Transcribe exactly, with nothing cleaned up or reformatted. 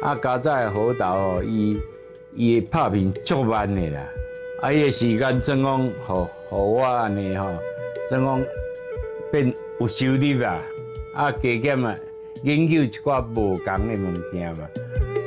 啊，加早好豆吼，伊伊拍片足慢的啦，啊，伊个时间怎讲，互互我安尼吼，怎讲变有收入啊，啊，加减啊，研究一寡无共的物件嘛。